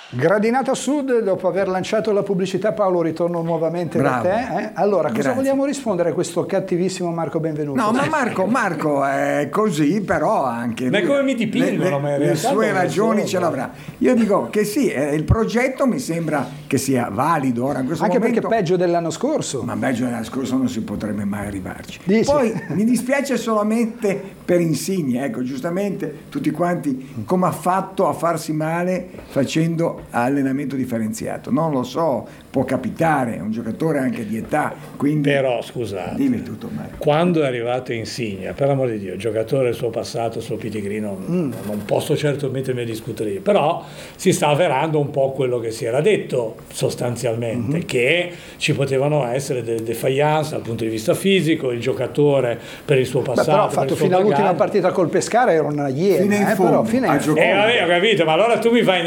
Gradinata Sud, dopo aver lanciato la pubblicità, Paolo, ritorno nuovamente da te. Allora, cosa vogliamo rispondere a questo cattivissimo Marco Benvenuto? No, ma Marco è così, però anche ma come mi dipingono, le sue ragioni ce l'avrà. Io dico che sì, il progetto mi sembra che sia valido ora in questo anche momento. Perché peggio dell'anno scorso. Ma peggio dell'anno scorso non si potrebbe mai arrivarci. Dici? Poi mi dispiace solamente per Insigne, ecco, giustamente tutti quanti come ha fatto a farsi male facendo allenamento differenziato, non lo so, può capitare, è un giocatore anche di età, quindi... Però scusate, dimmi tutto, Marco. Quando è arrivato Insigne, per l'amore di Dio, il giocatore, il suo passato, il suo pitigrino, non posso certo mettermi a discutere io, però si sta avverando un po' quello che si era detto sostanzialmente, che ci potevano essere delle defiance dal punto di vista fisico, il giocatore per il suo passato. Però ha fatto fino all'ultima partita col Pescara, era una iena, fino in fondo, fino in fondo. Vabbè, ho capito, ma allora tu mi fai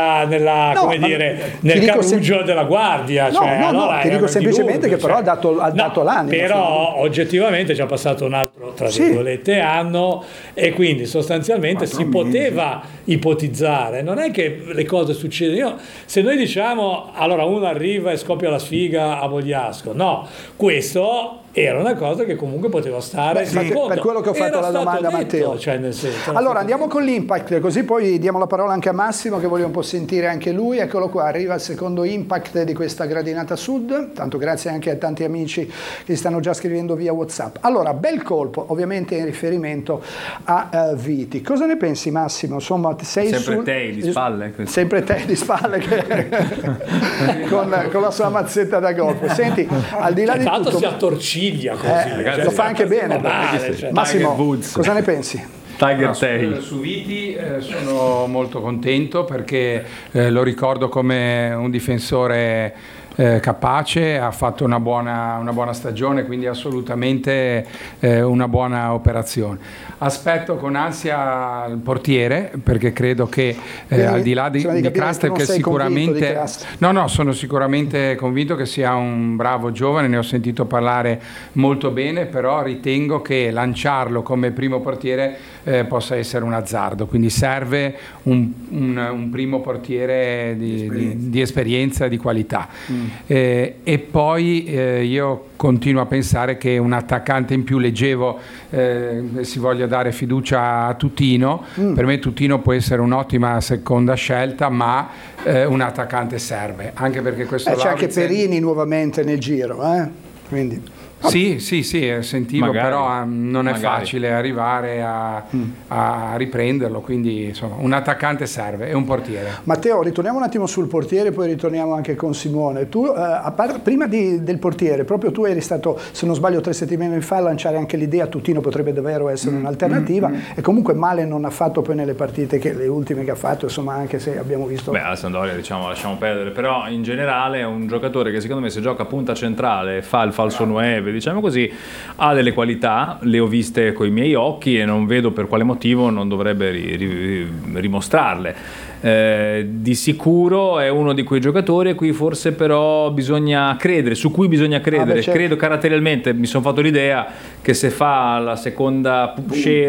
nel carruggio della guardia. No, ti dico semplicemente che però ha dato l'animo. Però oggettivamente ci ha passato un altro, tra virgolette, anno, e quindi sostanzialmente si poteva ipotizzare. Non è che le cose succedono. Se noi diciamo, allora uno arriva e scoppia la sfiga a Vogliasco, no, questo... era una cosa che comunque poteva stare per quello che ho fatto la domanda a Matteo. Cioè nel senso, allora andiamo con l'Impact, così poi diamo la parola anche a Massimo che voglio un po' sentire anche lui. Eccolo qua, arriva il secondo Impact di questa Gradinata Sud, tanto grazie anche a tanti amici che stanno già scrivendo via WhatsApp. Allora, bel colpo, ovviamente in riferimento a Viti. Cosa ne pensi, Massimo? Insomma, sei sempre te di spalle. Sempre te di spalle con la sua mazzetta da golf. Senti, al di là di tutto... si attorciglia così, lo fa anche bene. Massimo, cosa ne pensi? Tiger Tail. Su Viti sono molto contento perché lo ricordo come un difensore capace, ha fatto una buona stagione, quindi assolutamente una buona operazione. Aspetto con ansia il portiere perché credo che al di là di Kraster, che sicuramente sono sicuramente convinto che sia un bravo giovane, ne ho sentito parlare molto bene, però ritengo che lanciarlo come primo portiere possa essere un azzardo, quindi serve un primo portiere di esperienza, di qualità. E poi io continuo a pensare che un attaccante in più leggevo si voglia dare fiducia a Tutino. Per me Tutino può essere un'ottima seconda scelta, ma un attaccante serve, anche perché questo c'è anche Perini nuovamente nel giro, quindi... Sì, sentivo, però non è facile arrivare a riprenderlo, quindi insomma un attaccante serve e un portiere. Matteo, ritorniamo un attimo sul portiere, poi ritorniamo anche con Simone. Tu, prima del portiere, proprio tu eri stato, se non sbaglio 3 settimane fa, a lanciare anche l'idea Tutino potrebbe davvero essere un'alternativa, e comunque male non ha fatto poi nelle partite, le ultime che ha fatto, insomma, anche se abbiamo visto... alla Sampdoria lasciamo perdere, però in generale è un giocatore che secondo me se gioca a punta centrale, fa il falso 9, diciamo così, ha delle qualità, le ho viste coi miei occhi e non vedo per quale motivo non dovrebbe rimostrarle. Di sicuro è uno di quei giocatori a cui forse però bisogna credere, su cui bisogna credere. Credo caratterialmente, mi sono fatto l'idea che se fa la seconda